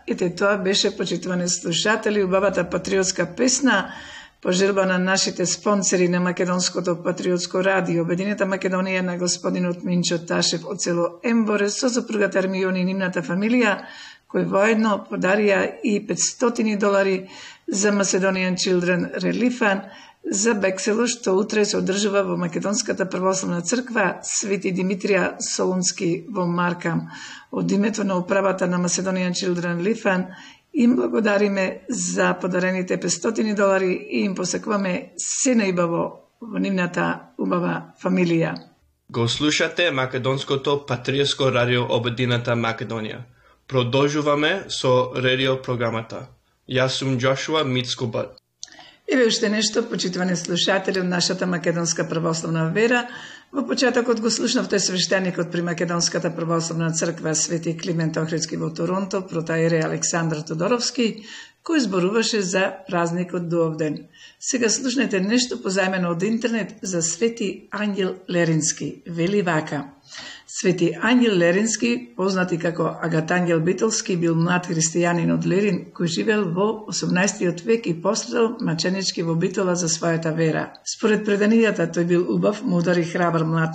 Ете тоа беше, почитувани слушатели, убавата патриотска песна по желба на нашите спонсори на Македонското патриотско радио, Обединета Македонија, на господинот Минчо Ташев од село Емборе со сопругата Армијони и нивната фамилија, кои воедно подарија и $500 за Macedonian Children Relief Fund за Бексело, што утре се одржува во Македонската православна црква Свети Димитрија Солунски во Маркам. Од името на управата на Macedonian Children Relief Fund им благодариме за подарените $500 и им посекуваме се најубаво во нивната убава фамилија. Го слушате Македонското патриотско радио Обединета Македонија. Продолжуваме со радио програмата. Јас сум Джошуа Мицкубат. Еве уште нешто, почитувани слушатели од нашата македонска православна вера. Во почетокот го слушнавте свештеникот при Македонската православна црква Свети Климент Охридски во Торонто, протоиерей Александар Тодоровски, кој зборуваше за празникот Дуовден. Сега слушнете нешто позајмено од интернет за Свети Ангел Лерински. Вели вака: Свети Ангел Лерински, познат и како Агатангел Битолски, бил млад христијанин од Лерин, кој живел во 18 век и пострадал маченички во Битола за својата вера. Според преданијата, тој бил убав, мудар и храбар млад